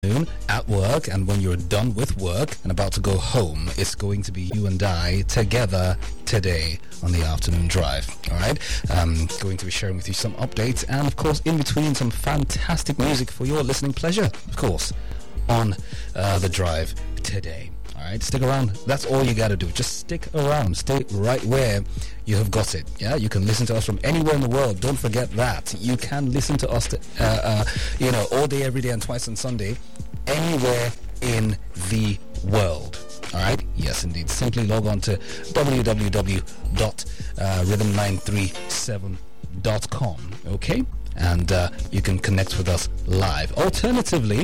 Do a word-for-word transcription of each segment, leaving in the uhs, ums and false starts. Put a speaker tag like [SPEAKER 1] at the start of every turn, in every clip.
[SPEAKER 1] at work, and when you're done with work and about to go home, it's going to be you and I together today on the afternoon drive. All right, um, going to be sharing with you some updates, and of course in between some fantastic music for your listening pleasure, of course, on uh, the drive today. All right, stick around. That's all you got to do. Just stick around. Stay right where you have got it. Yeah, you can listen to us from anywhere in the world. Don't forget that. You can listen to us, to, uh, uh, you know, all day, every day, and twice on Sunday, anywhere in the world. All right. Yes, indeed. Simply log on to w w w dot rhythm nine three seven dot com. Okay, and uh, you can connect with us live. Alternatively,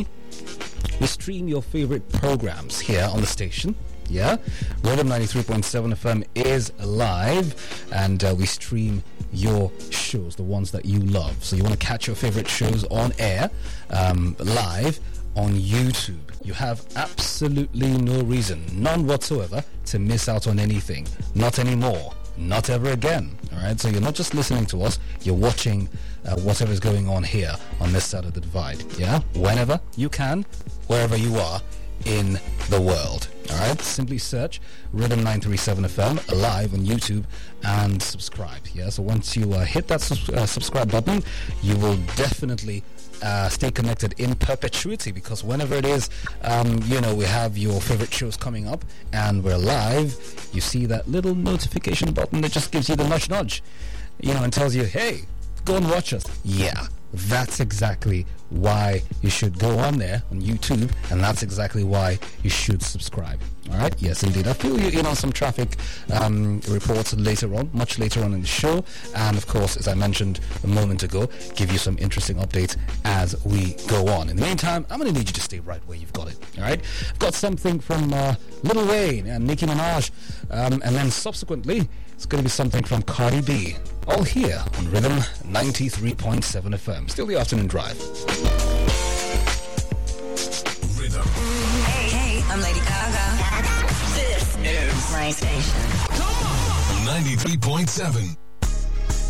[SPEAKER 1] we stream your favorite programs here on the station. Yeah, Rhythm ninety-three point seven F M is live, and uh, we stream your shows, the ones that you love. So you want to catch your favorite shows on air, um, live on YouTube. You have absolutely no reason, none whatsoever, to miss out on anything. Not anymore. Not ever again. All right, so you're not just listening to us, you're watching uh, whatever's going on here on this side of the divide. Yeah, whenever you can, wherever you are in the world. All right, simply search Rhythm nine three seven F M live on YouTube and subscribe. Yeah, so once you uh, hit that sus- uh, subscribe button, you will definitely uh, stay connected in perpetuity, because whenever it is, um, you know, we have your favorite shows coming up and we're live, you see that little notification button that just gives you the nudge nudge, you know, and tells you, hey, go and watch us. Yeah, that's exactly why you should go on there on YouTube, and that's exactly why you should subscribe. All right, yes indeed. I feel you in on some traffic um, reports later on, much later on in the show, and of course, as I mentioned a moment ago, give you some interesting updates as we go on. In the meantime, I'm going to need you to stay right where you've got it. All right, I've got something from uh, Lil Wayne and Nicki Minaj, um, and then subsequently it's going to be something from Cardi B, all here on Rhythm ninety-three point seven F M. Still the afternoon drive.
[SPEAKER 2] Rhythm. Hey, hey, I'm Lady Gaga. This is my station. Come on. ninety-three point seven.